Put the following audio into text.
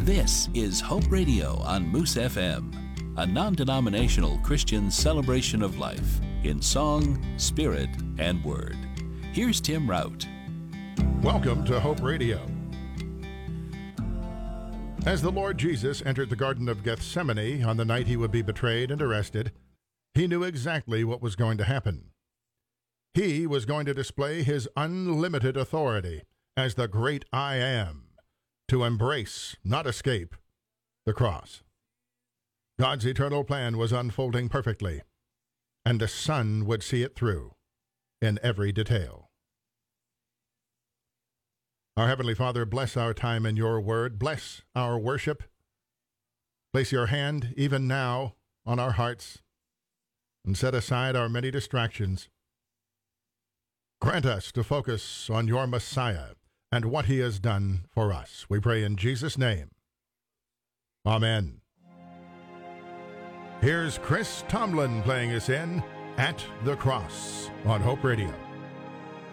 This is Hope Radio on Moose FM, a non-denominational Christian celebration of life in song, spirit, and word. Here's Tim Rout. Welcome to Hope Radio. As the Lord Jesus entered the Garden of Gethsemane on the night he would be betrayed and arrested, he knew exactly what was going to happen. He was going to display his unlimited authority as the great I Am, to embrace, not escape, the cross. God's eternal plan was unfolding perfectly, and the Son would see it through in every detail. Our Heavenly Father, bless our time in your word. Bless our worship. Place your hand, even now, on our hearts, and set aside our many distractions. Grant us to focus on your Messiah and what he has done for us. We pray in Jesus' name. Amen. Here's Chris Tomlin playing us in At the Cross on Hope Radio.